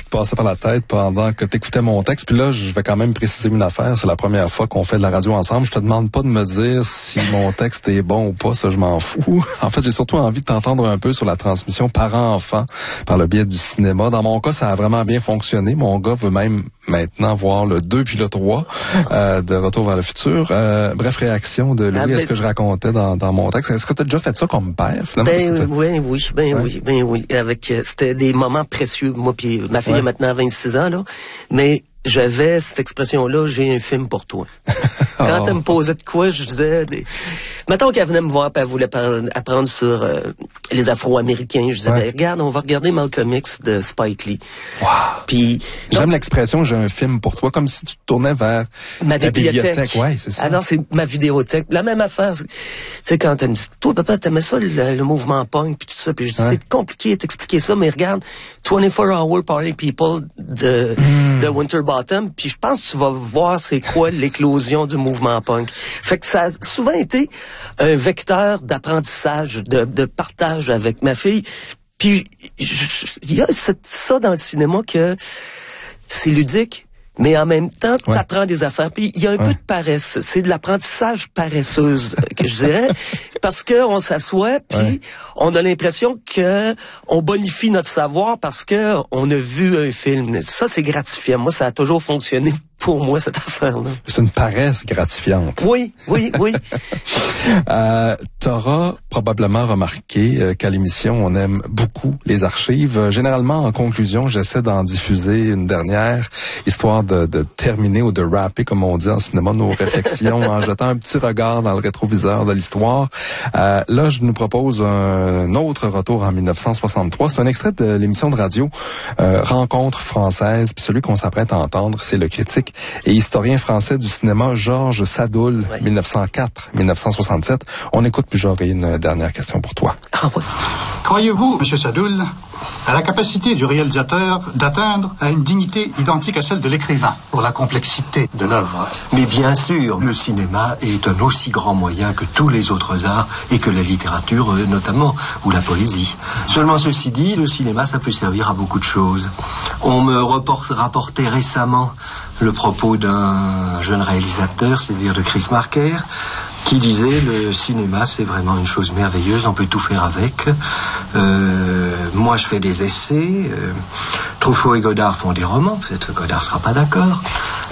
passait par la tête pendant que t'écoutais mon texte. Puis là, je vais quand même préciser une affaire. C'est la première fois qu'on fait de la radio ensemble. Je te demande pas de me dire si mon texte est bon ou pas. Ça, je m'en fous. En fait, j'ai surtout envie de t'entendre un peu sur la transmission parent-enfant par le biais du cinéma. Dans mon cas, ça a vraiment bien fonctionné. Mon gars veut même maintenant voir le 2 puis le 3 de Retour vers le futur. Bref, réaction de Louis à ce que je racontais dans mon texte. Est-ce que tu as déjà fait ça comme père, finalement? Oui. C'était des moments précieux. Moi, puis ma fille a maintenant 26 ans, là. Mais j'avais cette expression-là, j'ai un film pour toi. Quand elle me posait de quoi, je disais... Mettons qu'elle venait me voir et elle voulait apprendre sur les Afro-Américains. Je disais, regarde, on va regarder Malcolm X de Spike Lee. Wow. Puis, j'aime l'expression, j'ai un film pour toi, comme si tu te tournais vers ma bibliothèque. Ouais, c'est ça. Alors, c'est ma vidéothèque. La même affaire. Tu sais, quand elle me dit, toi, papa, t'aimais ça, le mouvement punk, puis tout ça. Puis je dis, c'est compliqué d'expliquer ça, mais regarde, 24-Hour Party People de Winterbottom, puis je pense que tu vas voir c'est quoi l'éclosion du mouvement punk. Fait que ça a souvent été un vecteur d'apprentissage, de partage avec ma fille. Puis il y a ça dans le cinéma que c'est ludique, mais en même temps, t'apprends des affaires. Puis il y a un peu de paresse. C'est de l'apprentissage paresseuse, que je dirais, parce que on s'assoit, puis on a l'impression que on bonifie notre savoir parce que on a vu un film. Ça, c'est gratifiant. Moi, ça a toujours fonctionné pour moi, cette affaire-là. C'est une paresse gratifiante. Oui. T'auras probablement remarqué qu'à l'émission, on aime beaucoup les archives. Généralement, en conclusion, j'essaie d'en diffuser une dernière, histoire de terminer ou de wrapper, comme on dit en cinéma, nos réflexions en jetant un petit regard dans le rétroviseur de l'histoire. Là, je nous propose un autre retour en 1963. C'est un extrait de l'émission de radio Rencontre française. Puis celui qu'on s'apprête à entendre, c'est le critique et historien français du cinéma Georges Sadoul, 1904-1967. On écoute, puis j'aurai une dernière question pour toi. Croyez-vous, Monsieur Sadoul, à la capacité du réalisateur d'atteindre à une dignité identique à celle de l'écrivain pour la complexité de l'œuvre? Mais bien sûr, le cinéma est un aussi grand moyen que tous les autres arts et que la littérature notamment, ou la poésie. Seulement ceci dit, le cinéma, ça peut servir à beaucoup de choses. On me rapportait récemment le propos d'un jeune réalisateur, c'est-à-dire de Chris Marker, qui disait le cinéma c'est vraiment une chose merveilleuse, on peut tout faire avec. Moi je fais des essais, Truffaut et Godard font des romans, peut-être que Godard sera pas d'accord.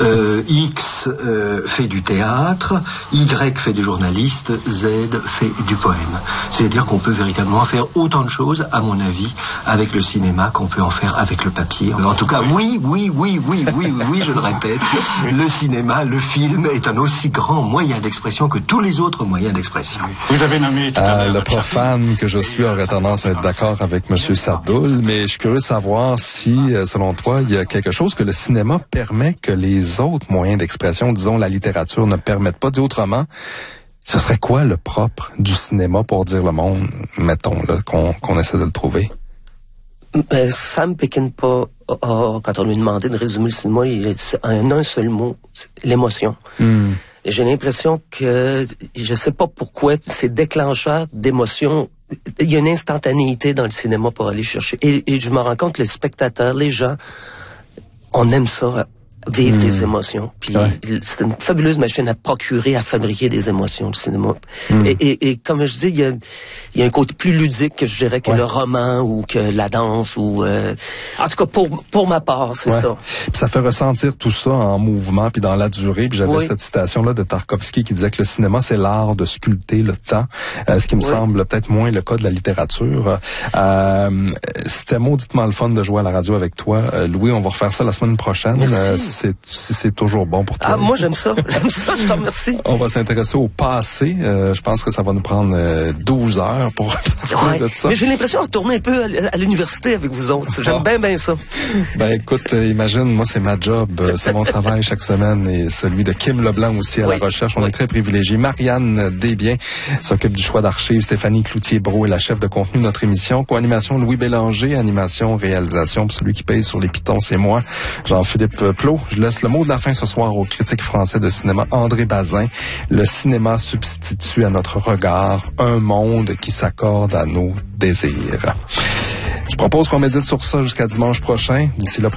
X fait du théâtre, Y fait des journalistes, Z fait du poème. C'est-à-dire qu'on peut véritablement faire autant de choses, à mon avis, avec le cinéma qu'on peut en faire avec le papier. En tout cas, oui, je le répète, le cinéma, le film est un aussi grand moyen d'expression que tous les autres moyens d'expression. Vous avez nommé tout à l'heure le profane que je suis aurait tendance à être d'accord avec M. Sadoul, mais je suis curieux de savoir si, selon toi, il y a quelque chose que le cinéma permet que les autres moyens d'expression, disons la littérature, ne permettent pas. Dit autrement, ce serait quoi le propre du cinéma pour dire le monde, mettons, là, qu'on essaie de le trouver? Sam Peckinpah, quand on lui demandait de résumer le cinéma, il a dit en un seul mot, l'émotion. Et j'ai l'impression que, je sais pas pourquoi, ces déclencheurs d'émotions, il y a une instantanéité dans le cinéma pour aller chercher. Et je me rends compte que les spectateurs, les gens, on aime ça, vivre des émotions. Puis c'est une fabuleuse machine à procurer, à fabriquer des émotions, le cinéma. Et comme je dis, il y a un côté plus ludique que je dirais que le roman ou que la danse ou en tout cas pour ma part, c'est ça. Puis ça fait ressentir tout ça en mouvement puis dans la durée. Puis j'avais cette citation là de Tarkovsky qui disait que le cinéma c'est l'art de sculpter le temps, ce qui me semble peut-être moins le cas de la littérature. C'était mauditement le fun de jouer à la radio avec toi, Louis. On va refaire ça la semaine prochaine. Merci. C'est toujours bon pour toi. Moi j'aime ça, je te remercie. On va s'intéresser au passé. Je pense que ça va nous prendre 12 heures pour parler de ça. Mais j'ai l'impression de retourner un peu à l'université avec vous autres. J'aime bien ça. Ben écoute, imagine, moi c'est ma job, c'est mon travail chaque semaine et celui de Kim Leblanc aussi à la recherche. On est très privilégiés. Marianne Desbiens s'occupe du choix d'archives. Stéphanie Cloutier-Brault est la chef de contenu de notre émission. Co-animation Louis Bélanger, animation, réalisation. Puis celui qui paye sur les pitons, c'est moi, Jean-Philippe Plot. Je laisse le mot de la fin ce soir au critique français de cinéma André Bazin. Le cinéma substitue à notre regard un monde qui s'accorde à nos désirs. Je propose qu'on médite sur ça jusqu'à dimanche prochain. D'ici là,